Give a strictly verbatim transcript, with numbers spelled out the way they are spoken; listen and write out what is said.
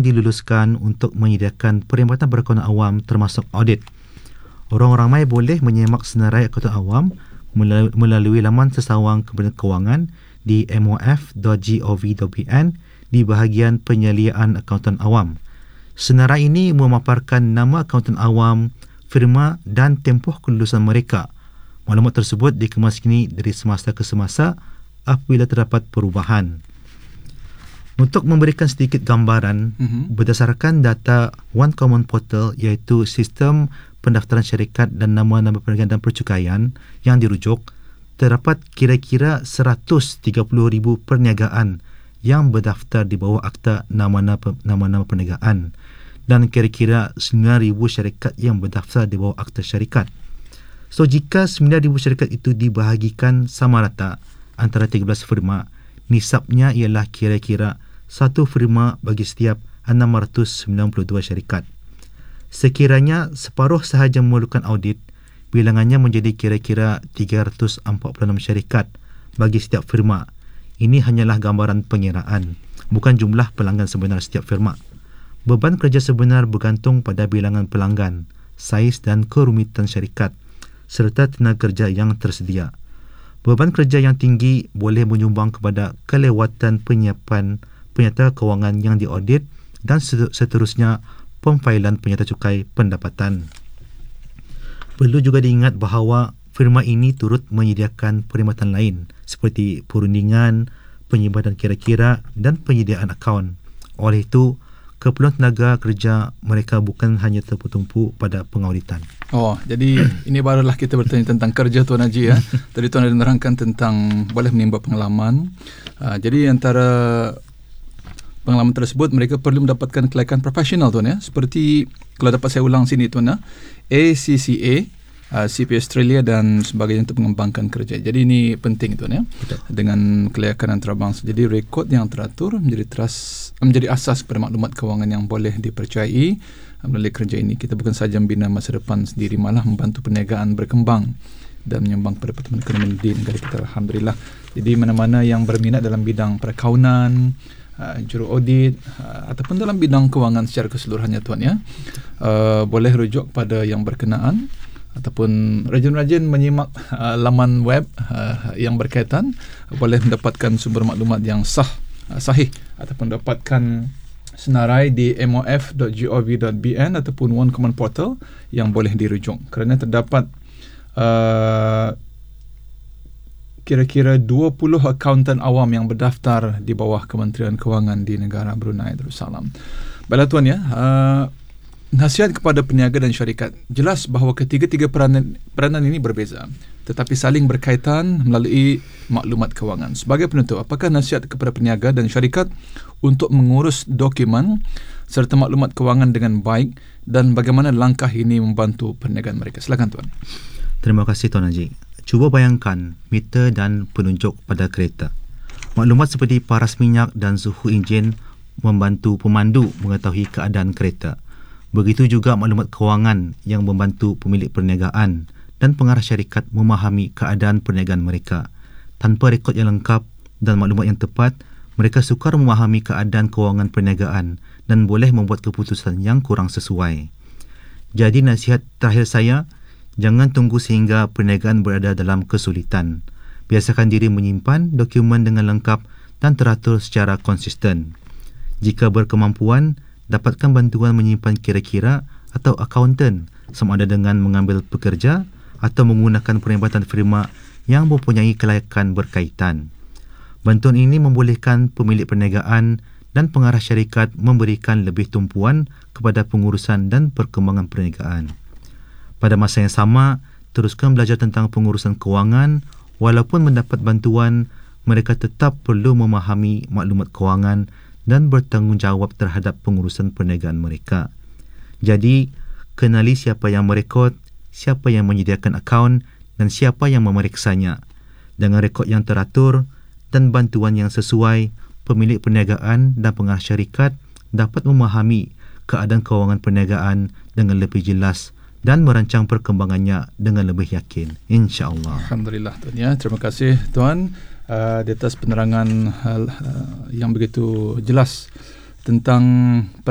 yang diluluskan untuk menyediakan perkhidmatan berakauntan awam termasuk audit. Orang ramai boleh menyemak senarai akauntan awam melalui laman sesawang Kementerian Kewangan di m o f dot gov dot b n di bahagian penyeliaan akauntan awam. Senarai ini memaparkan nama akauntan awam, firma dan tempoh kelulusan mereka. Maklumat tersebut dikemas kini dari semasa ke semasa apabila terdapat perubahan. Untuk memberikan sedikit gambaran, mm-hmm. berdasarkan data One Common Portal iaitu sistem pendaftaran syarikat dan nama-nama perniagaan dan percukaian yang dirujuk, terdapat kira-kira seratus tiga puluh ribu perniagaan yang berdaftar di bawah Akta Nama-nama, nama-nama Perniagaan dan kira-kira sembilan ribu syarikat yang berdaftar di bawah Akta Syarikat. So, jika sembilan ribu syarikat itu dibahagikan sama rata antara tiga belas firma, nisabnya ialah kira-kira satu firma bagi setiap enam ratus sembilan puluh dua syarikat. Sekiranya separuh sahaja memerlukan audit, bilangannya menjadi kira-kira tiga ratus empat puluh enam syarikat bagi setiap firma. Ini hanyalah gambaran pengiraan, bukan jumlah pelanggan sebenar setiap firma. Beban kerja sebenar bergantung pada bilangan pelanggan, saiz dan kerumitan syarikat, serta tenaga kerja yang tersedia. Beban kerja yang tinggi boleh menyumbang kepada kelewatan penyiapan penyata kewangan yang diaudit dan seterusnya pemfailan penyata cukai pendapatan. Perlu juga diingat bahawa firma ini turut menyediakan perkhidmatan lain seperti perundingan, penyimpanan kira-kira dan penyediaan akaun. Oleh itu, keperluan tenaga kerja mereka bukan hanya tertumpu pada pengauditan. Oh, jadi ini barulah kita bertanya tentang kerja Tuan Haji ya. Tadi Tuan ada menerangkan tentang boleh menimba pengalaman. Uh, jadi antara pengalaman tersebut mereka perlu mendapatkan kelayakan profesional Tuan ya. Seperti kalau dapat saya ulang sini Tuan ya, A C C A, uh, C P Australia dan sebagainya untuk mengembangkan kerja. Jadi ini penting Tuan ya. Betul. Dengan kelayakan antarabangsa. Jadi rekod yang teratur menjadi teras, menjadi asas kepada maklumat kewangan yang boleh dipercayai. Melalui kerja ini kita bukan sahaja membina masa depan sendiri, malah membantu perniagaan berkembang dan menyumbang pada pertumbuhan ekonomi di negara kita. Alhamdulillah. Jadi mana-mana yang berminat dalam bidang perakaunan, Uh, juru audit uh, ataupun dalam bidang kewangan secara keseluruhannya Tuan ya, uh, boleh rujuk pada yang berkenaan ataupun rajin-rajin menyimak uh, laman web uh, yang berkaitan, boleh mendapatkan sumber maklumat yang sah, uh, sahih ataupun dapatkan senarai di m o f dot gov dot b n ataupun One Common Portal yang boleh dirujuk, kerana terdapat uh, kira-kira dua puluh akauntan awam yang berdaftar di bawah Kementerian Kewangan di negara Brunei Darussalam. Baiklah Tuan ya, uh, nasihat kepada peniaga dan syarikat. Jelas bahawa ketiga-tiga peranan, peranan ini berbeza, tetapi saling berkaitan melalui maklumat kewangan. Sebagai penutup, apakah nasihat kepada peniaga dan syarikat untuk mengurus dokumen serta maklumat kewangan dengan baik dan bagaimana langkah ini membantu perniagaan mereka? Silakan Tuan. Terima kasih Tuan Haji. Cuba bayangkan meter dan penunjuk pada kereta. Maklumat seperti paras minyak dan suhu enjin membantu pemandu mengetahui keadaan kereta. Begitu juga maklumat kewangan yang membantu pemilik perniagaan dan pengarah syarikat memahami keadaan perniagaan mereka. Tanpa rekod yang lengkap dan maklumat yang tepat, mereka sukar memahami keadaan kewangan perniagaan dan boleh membuat keputusan yang kurang sesuai. Jadi nasihat terakhir saya, jangan tunggu sehingga perniagaan berada dalam kesulitan. Biasakan diri menyimpan dokumen dengan lengkap dan teratur secara konsisten. Jika berkemampuan, dapatkan bantuan menyimpan kira-kira atau akauntan sama ada dengan mengambil pekerja atau menggunakan perkhidmatan firma yang mempunyai kelayakan berkaitan. Bantuan ini membolehkan pemilik perniagaan dan pengarah syarikat memberikan lebih tumpuan kepada pengurusan dan perkembangan perniagaan. Pada masa yang sama, teruskan belajar tentang pengurusan kewangan. Walaupun mendapat bantuan, mereka tetap perlu memahami maklumat kewangan dan bertanggungjawab terhadap pengurusan perniagaan mereka. Jadi, kenali siapa yang merekod, siapa yang menyediakan akaun dan siapa yang memeriksanya. Dengan rekod yang teratur dan bantuan yang sesuai, pemilik perniagaan dan pengarah syarikat dapat memahami keadaan kewangan perniagaan dengan lebih jelas dan merancang perkembangannya dengan lebih yakin, insya-Allah. Alhamdulillah Tuan ya. Terima kasih Tuan uh, di atas penerangan uh, yang begitu jelas tentang